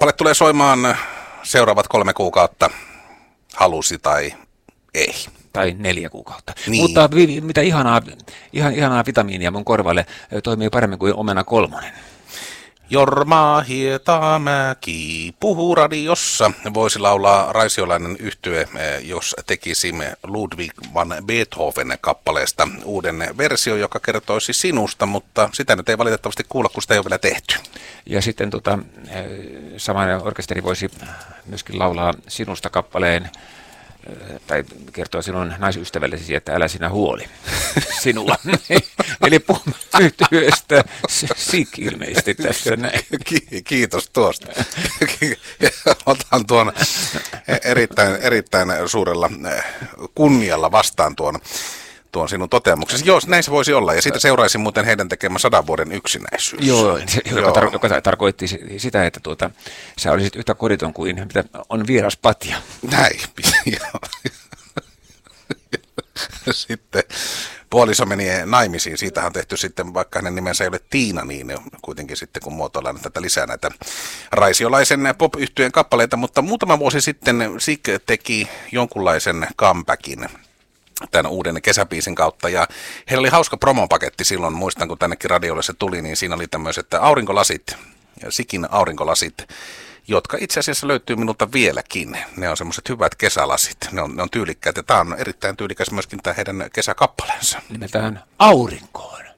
Kappale tulee soimaan seuraavat 3 kuukautta, halusi tai ei. Tai 4 kuukautta. Niin. Mutta mitä ihanaa vitamiinia mun korvalle toimii paremmin kuin omena 3. Jorma Hietamäki puhuu radiossa. Voisi laulaa raisiolainen yhtye, jos tekisimme Ludwig van Beethoven kappaleesta uuden versio, joka kertoisi sinusta, mutta sitä nyt ei valitettavasti kuulla, kun sitä ei ole vielä tehty. Ja sitten samainen orkesteri voisi myöskin laulaa sinusta kappaleen, tai kertoa sinun naisystävällesi, että älä sinä huoli sinua. Eli puhumme yhtyeestä Sick ilmeisesti tässä näin. Kiitos tuosta. Otan tuon erittäin suurella kunnialla vastaan tuon sinun toteamuksesi. Joo, näin se voisi olla. Ja siitä seuraisi muuten heidän tekemä 100 vuoden yksinäisyys. Joo, joka tarkoitti sitä, että sä olisit yhtä koditon kuin mitä on vieras patja. Näin. Sitten puoliso meni naimisiin. Siitähän on tehty sitten, vaikka hänen nimensä ei ole Tiina, niin kuitenkin sitten kun muotoillaan tätä lisää näitä raisiolaisen pop-yhtyeen kappaleita. Mutta muutama vuosi sitten Sick teki jonkunlaisen comebackin tämän uuden kesäbiisin kautta, ja heillä oli hauska promopaketti silloin, muistan kun tännekin radiolle se tuli, niin siinä oli tämmöiset aurinkolasit, Sickin aurinkolasit, jotka itse asiassa löytyy minulta vieläkin. Ne on semmoiset hyvät kesälasit, ne on tyylikkäät, ja tämä on erittäin tyylikäs myöskin tämä heidän kesäkappaleensa. Nimeltään Aurinkoon.